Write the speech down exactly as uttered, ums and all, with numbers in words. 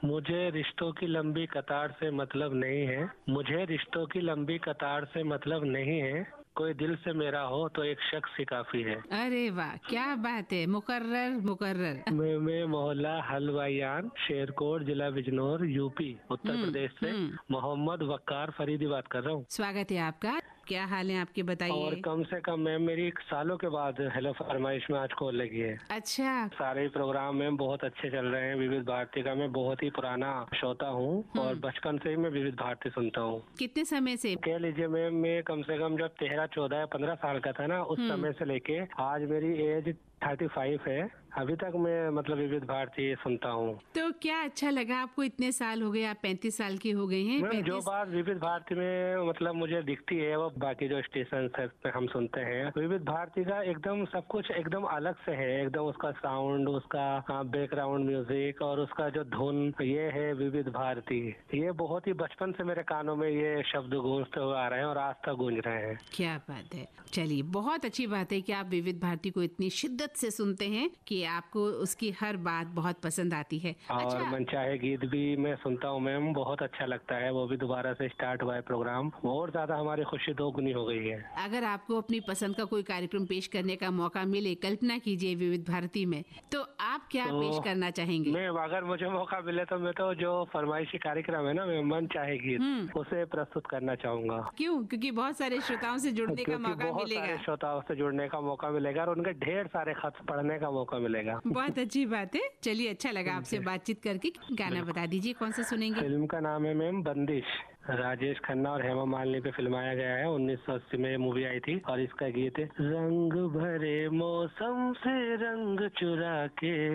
मुझे रिश्तों की लंबी कतार से मतलब नहीं है। मुझे रिश्तों की लंबी कतार से मतलब नहीं है। कोई दिल से मेरा हो तो एक शख्स ही काफी है। अरे वाह, क्या बात है। मुकर्रर मुकर्रर। मैं, मैं मोहल्ला हलवायान, शेरकोट, जिला बिजनौर, यूपी, उत्तर हम्म प्रदेश से हम्म मोहम्मद वक्कार फरीदी बात कर रहा हूँ। स्वागत है आपका। क्या हाल है आपके, और बताइए। कम से कम मैम मेरी सालों के बाद हेलो फरमाइश में आज कॉल लगी है। अच्छा। सारे प्रोग्राम में बहुत अच्छे चल रहे हैं। विविध भारती का मैं बहुत ही पुराना श्रोता हूँ और हम्म बचपन से ही मैं विविध भारती सुनता हूँ। कितने समय से? कह लीजिए मैम, मैं कम से कम जब तेरह चौदह या पंद्रह साल का था ना, उस हम्म समय से लेके आज मेरी एज थर्टी फाइव है, अभी तक मैं मतलब विविध भारती सुनता हूँ। तो क्या अच्छा लगा आपको? इतने साल हो गए, आप पैंतीस साल के हो गए हैं। मैम जो पैंतीस। बात विविध भारती में मतलब मुझे दिखती है वो बाकी जो स्टेशन है पे हम सुनते हैं, विविध भारती का एकदम सब कुछ एकदम अलग से है। एकदम उसका साउंड, उसका बैकग्राउंड म्यूजिक और उसका जो धुन, ये है विविध भारती। ये बहुत ही बचपन से मेरे कानों में ये शब्द गूंजते हुए आ रहे हैं और आज तक गूंज रहे हैं। क्या बात है। चलिए, बहुत अच्छी बात है कि आप विविध भारती को इतनी शिद्दत से सुनते हैं कि आपको उसकी हर बात बहुत पसंद आती है। और अच्छा। मनचाहे गीत भी मैं सुनता हूँ मैम, बहुत अच्छा लगता है। वो भी दोबारा से स्टार्ट हुआ है प्रोग्राम, और ज्यादा हमारी खुशी दोगुनी हो गई है। अगर आपको अपनी पसंद का कोई कार्यक्रम पेश करने का मौका मिले, कल्पना कीजिए विविध भारती में, तो आप क्या तो पेश करना चाहेंगे? मैं, अगर मुझे मौका मिले तो मैं तो जो फरमाइशी कार्यक्रम है ना, मैं मन चाहे गीत, हम्म उसे प्रस्तुत करना चाहूंगा। क्यों? क्योंकि बहुत सारे श्रोताओं से जुड़ने का क्योंकि मौका बहुत मिलेगा। सारे श्रोताओं से जुड़ने का मौका मिलेगा और उनके ढेर सारे खत पढ़ने का मौका मिलेगा। बहुत अच्छी बात है। चलिए, अच्छा लगा आपसे बातचीत करके। गाना बता दीजिए, कौन सा सुनेंगे? फिल्म का नाम है मैम बंदिश। राजेश खन्ना और हेमा मालिनी पे फिल्माया गया है। उन्नीस सौ अस्सी में ये मूवी आई थी और इसका गीत है, रंग भरे मौसम से रंग चुरा के